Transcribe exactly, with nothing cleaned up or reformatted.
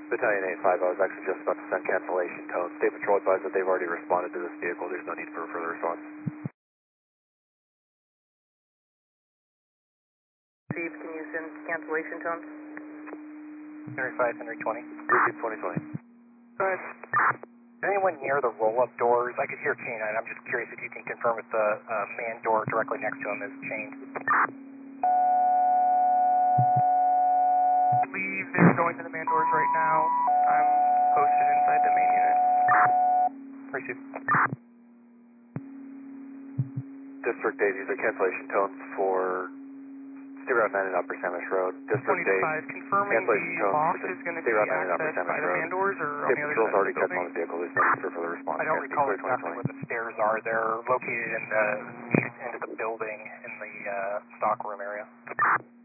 Battalion eight five, I was actually just about to send cancellation tones. State Patrol advised that they've already responded to this vehicle. There's no need for further response. Steve, can you send cancellation tones? Henry five, Henry twenty. Repeat twenty twenty. Go ahead. Anyone near the roll-up doors? I could hear canine. I'm just curious if you can confirm if the uh, man door directly next to him is chained. I believe they're going to the man doors right now. I'm posted inside the main unit. Receive. District eight, these are cancellation tones for State Route nine and Upper Sandwich Road. District twenty to eight, five, confirming cancellation the tones loft for is going to State be Route nine and Upper accessed Sandwich by the Road. man doors or on State the other Patrol's side already of the checked on building? the vehicle. There's no need for further response. I don't recall exactly where the stairs are. They're located in the east end of the building in the uh, stock room area.